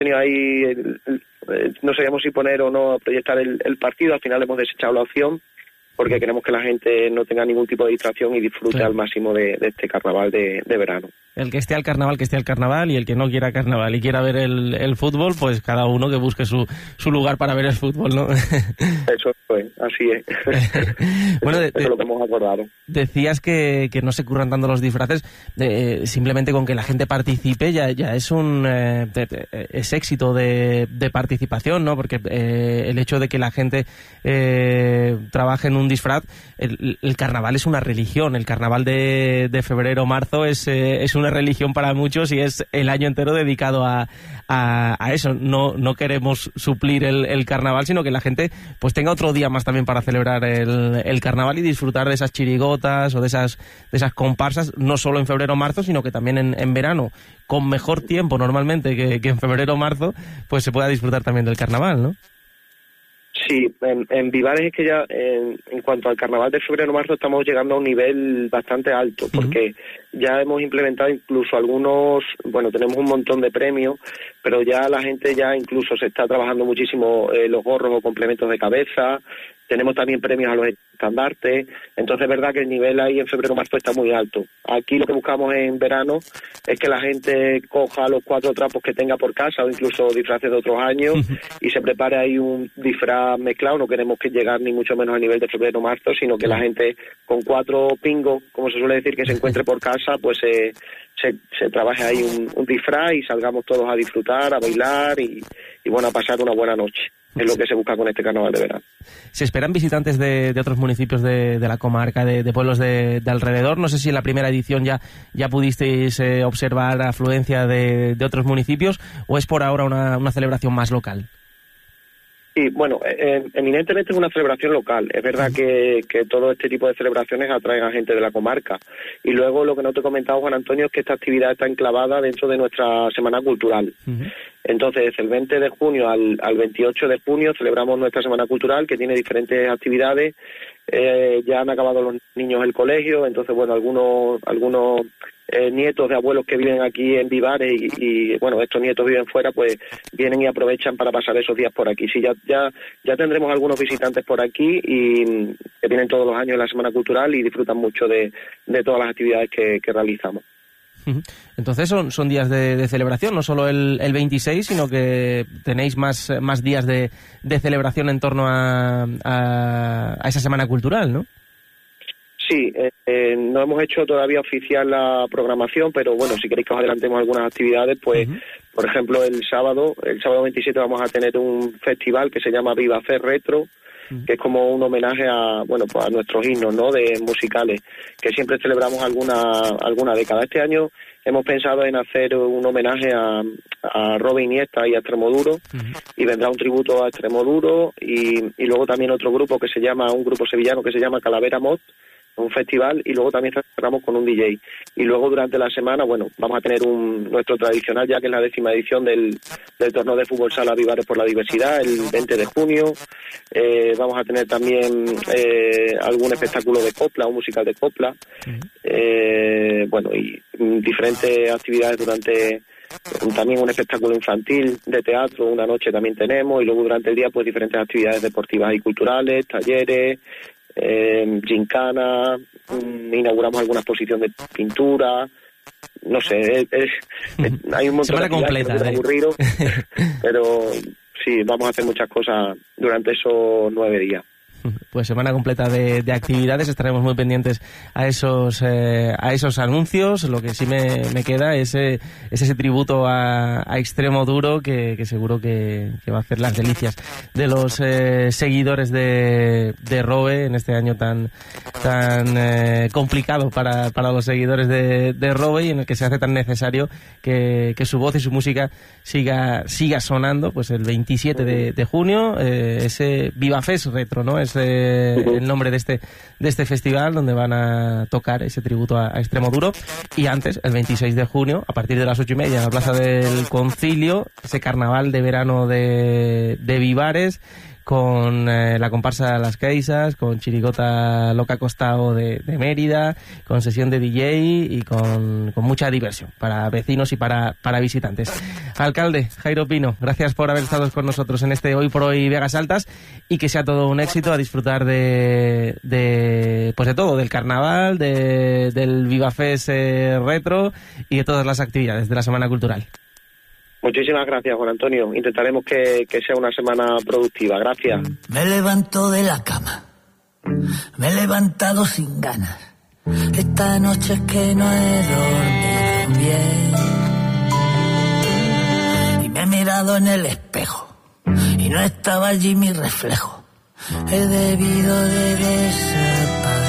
tenido ahí, no sabíamos si poner o no proyectar el partido. Al final hemos desechado la opción porque queremos que la gente no tenga ningún tipo de distracción y disfrute al máximo de este carnaval de verano. El que esté al carnaval, y el que no quiera carnaval y quiera ver el fútbol, pues cada uno que busque su lugar para ver el fútbol, ¿no? Eso fue, así es. Bueno, eso es lo que hemos acordado. Decías que no se curran tanto los disfraces, simplemente con que la gente participe ya es es éxito de participación, ¿no? Porque el hecho de que la gente trabaje en un disfraz, el carnaval es una religión, el carnaval de febrero-marzo es una religión para muchos y es el año entero dedicado a eso. No queremos suplir el carnaval, sino que la gente pues tenga otro día más también para celebrar el carnaval y disfrutar de esas chirigotas o de esas comparsas, no solo en febrero-marzo, sino que también en verano, con mejor tiempo normalmente que en febrero-marzo, pues se pueda disfrutar también del carnaval, ¿no? Sí, en Vivares es que ya en cuanto al carnaval de febrero-marzo estamos llegando a un nivel bastante alto, porque ya hemos implementado incluso algunos, tenemos un montón de premios, pero ya la gente ya incluso se está trabajando muchísimo los gorros o complementos de cabeza. Tenemos también premios a los estandartes, entonces es verdad que el nivel ahí en febrero-marzo está muy alto. Aquí lo que buscamos en verano es que la gente coja los 4 trapos que tenga por casa o incluso disfraces de otros años y se prepare ahí un disfraz mezclado. No queremos que llegar ni mucho menos al nivel de febrero-marzo, sino que la gente con 4 pingos, como se suele decir, que se encuentre por casa, pues se trabaje ahí un disfraz y salgamos todos a disfrutar, a bailar y a pasar una buena noche. Es lo que se busca con este carnaval de verano. ¿Se esperan visitantes de otros municipios de la comarca, de pueblos de alrededor? No sé si en la primera edición ya pudisteis observar afluencia de otros municipios, o es por ahora una celebración más local. Sí, eminentemente es una celebración local. Es verdad que todo este tipo de celebraciones atraen a gente de la comarca. Y luego lo que no te he comentado, Juan Antonio, es que esta actividad está enclavada dentro de nuestra Semana Cultural. Entonces, el 20 de junio al 28 de junio celebramos nuestra Semana Cultural, que tiene diferentes actividades. Ya han acabado los niños el colegio, entonces, algunos nietos de abuelos que viven aquí en Vivares y estos nietos viven fuera, pues vienen y aprovechan para pasar esos días por aquí. Sí, ya tendremos algunos visitantes por aquí y que vienen todos los años en la Semana Cultural y disfrutan mucho de todas las actividades que realizamos. Entonces son días de celebración, no solo el 26, sino que tenéis más días de celebración en torno a esa Semana Cultural, ¿no? Sí, no hemos hecho todavía oficial la programación, pero si queréis que os adelantemos algunas actividades, pues por ejemplo el sábado 27 vamos a tener un festival que se llama Viva Fe Retro, que es como un homenaje a nuestros himnos, ¿no?, de musicales, que siempre celebramos alguna década. Este año hemos pensado en hacer un homenaje a Robin Iniesta y a Extremoduro, y vendrá un tributo a Extremoduro y luego también otro grupo un grupo sevillano que se llama Calavera Mod, un festival, y luego también cerramos con un DJ. Y luego durante la semana, vamos a tener nuestro tradicional, ya que es la 10ª edición del torneo de fútbol sala Vivares por la Diversidad, el 20 de junio. Vamos a tener también algún espectáculo de copla, un musical de copla. Y diferentes actividades también un espectáculo infantil de teatro, una noche también tenemos, y luego durante el día pues diferentes actividades deportivas y culturales, talleres, gincana, inauguramos alguna exposición de pintura, no sé, hay un montón semana de actividades completa, que no aburrido, pero sí, vamos a hacer muchas cosas durante esos 9 días. Pues semana completa de actividades, estaremos muy pendientes a esos anuncios. Lo que sí me queda es ese tributo a Extremoduro que seguro que va a hacer las delicias de los seguidores de Robe en este año tan complicado para los seguidores de Robe, y en el que se hace tan necesario que su voz y su música siga sonando. Pues el 27 de junio, ese Viva Fest Retro, ¿no? Es el nombre de este festival, donde van a tocar ese tributo a Extremoduro. Y antes, el 26 de junio, a partir de las 8:30 en la Plaza del Concilio, ese carnaval de verano de Vivares, con la comparsa Las Queisas, con Chirigota Loca Costao de Mérida, con sesión de DJ y con mucha diversión para vecinos y para visitantes. Alcalde Jairo Pino, gracias por haber estado con nosotros en este Hoy por Hoy Vegas Altas, y que sea todo un éxito, a disfrutar de todo, del carnaval, del Viva Fest retro y de todas las actividades de la Semana Cultural. Muchísimas gracias, Juan Antonio. Intentaremos que sea una semana productiva. Gracias. Me levanto de la cama, me he levantado sin ganas. Esta noche es que no he dormido bien. Y me he mirado en el espejo y no estaba allí mi reflejo. He debido de desaparecer.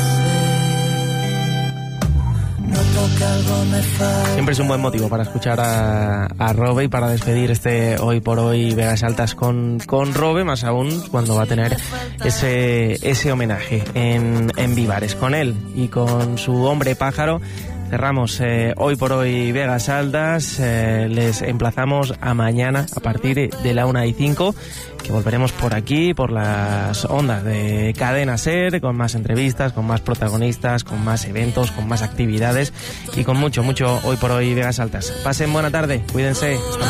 Siempre es un buen motivo para escuchar a Robe y para despedir este Hoy por Hoy Vegas Altas con Robe, más aún cuando va a tener ese homenaje en Vivares. Con él y con su hombre pájaro cerramos Hoy por Hoy Vegas Altas. Les emplazamos a mañana a partir de la 1:05, que volveremos por aquí, por las ondas de Cadena SER, con más entrevistas, con más protagonistas, con más eventos, con más actividades y con mucho Hoy por Hoy Vegas Altas. Pasen buena tarde, cuídense.